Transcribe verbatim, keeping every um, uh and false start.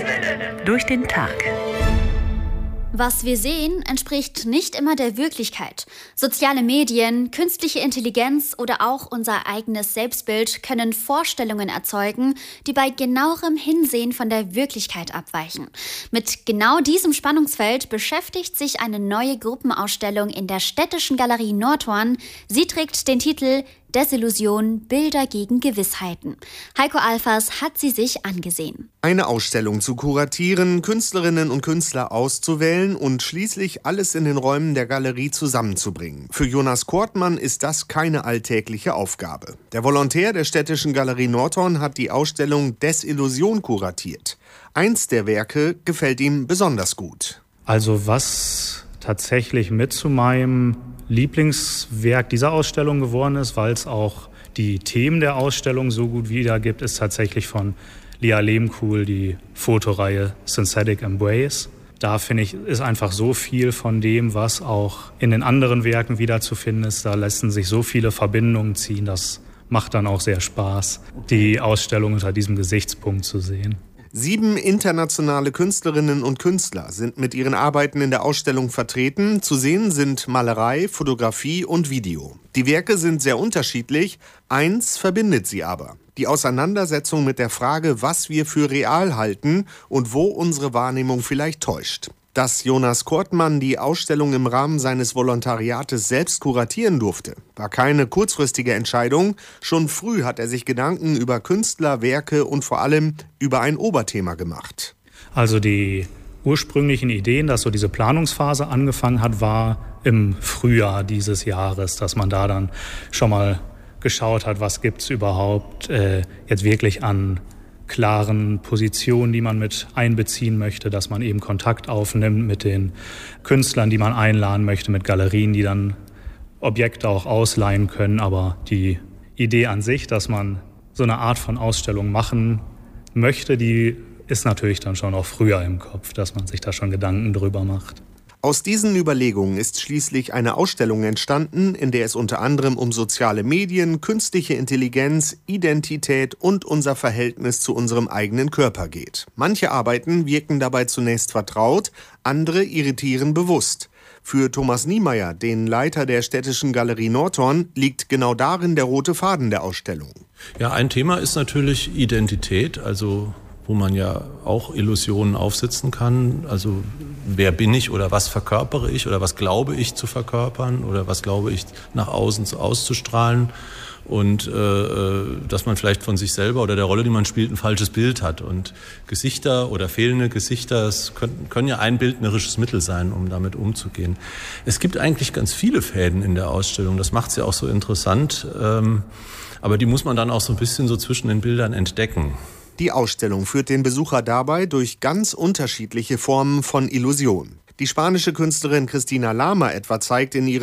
Kurzwelle. Durch den Tag. Was wir sehen, entspricht nicht immer der Wirklichkeit. Soziale Medien, künstliche Intelligenz oder auch unser eigenes Selbstbild können Vorstellungen erzeugen, die bei genauerem Hinsehen von der Wirklichkeit abweichen. Mit genau diesem Spannungsfeld beschäftigt sich eine neue Gruppenausstellung in der Städtischen Galerie Nordhorn. Sie trägt den Titel Desillusion, Bilder gegen Gewissheiten. Heiko Alfers hat sie sich angesehen. Eine Ausstellung zu kuratieren, Künstlerinnen und Künstler auszuwählen und schließlich alles in den Räumen der Galerie zusammenzubringen. Für Jonas Kortmann ist das keine alltägliche Aufgabe. Der Volontär der Städtischen Galerie Nordhorn hat die Ausstellung Desillusion kuratiert. Eins der Werke gefällt ihm besonders gut. Also was tatsächlich mit zu meinem Lieblingswerk dieser Ausstellung geworden ist, weil es auch die Themen der Ausstellung so gut wiedergibt, ist tatsächlich von Lia Lehmkuhl die Fotoreihe Synthetic Embrace. Da finde ich, ist einfach so viel von dem, was auch in den anderen Werken wiederzufinden ist. Da lassen sich so viele Verbindungen ziehen. Das macht dann auch sehr Spaß, die Ausstellung unter diesem Gesichtspunkt zu sehen. Sieben internationale Künstlerinnen und Künstler sind mit ihren Arbeiten in der Ausstellung vertreten. Zu sehen sind Malerei, Fotografie und Video. Die Werke sind sehr unterschiedlich. Eins verbindet sie aber: die Auseinandersetzung mit der Frage, was wir für real halten und wo unsere Wahrnehmung vielleicht täuscht. Dass Jonas Kortmann die Ausstellung im Rahmen seines Volontariates selbst kuratieren durfte, war keine kurzfristige Entscheidung. Schon früh hat er sich Gedanken über Künstler, Werke und vor allem über ein Oberthema gemacht. Also die ursprünglichen Ideen, dass so diese Planungsphase angefangen hat, war im Frühjahr dieses Jahres, dass man da dann schon mal geschaut hat, was gibt es überhaupt äh, jetzt wirklich an klaren Positionen, die man mit einbeziehen möchte, dass man eben Kontakt aufnimmt mit den Künstlern, die man einladen möchte, mit Galerien, die dann Objekte auch ausleihen können. Aber die Idee an sich, dass man so eine Art von Ausstellung machen möchte, die ist natürlich dann schon auch früher im Kopf, dass man sich da schon Gedanken drüber macht. Aus diesen Überlegungen ist schließlich eine Ausstellung entstanden, in der es unter anderem um soziale Medien, künstliche Intelligenz, Identität und unser Verhältnis zu unserem eigenen Körper geht. Manche Arbeiten wirken dabei zunächst vertraut, andere irritieren bewusst. Für Thomas Niemeyer, den Leiter der Städtischen Galerie Nordhorn, liegt genau darin der rote Faden der Ausstellung. Ja, ein Thema ist natürlich Identität, also wo man ja auch Illusionen aufsitzen kann. Also wer bin ich oder was verkörpere ich oder was glaube ich zu verkörpern oder was glaube ich nach außen auszustrahlen. Und äh, dass man vielleicht von sich selber oder der Rolle, die man spielt, ein falsches Bild hat. Und Gesichter oder fehlende Gesichter, das können, können ja ein bildnerisches Mittel sein, um damit umzugehen. Es gibt eigentlich ganz viele Fäden in der Ausstellung, das macht es ja auch so interessant. Ähm, aber die muss man dann auch so ein bisschen so zwischen den Bildern entdecken. Die Ausstellung führt den Besucher dabei durch ganz unterschiedliche Formen von Illusion. Die spanische Künstlerin Cristina Lama etwa zeigt in ihrem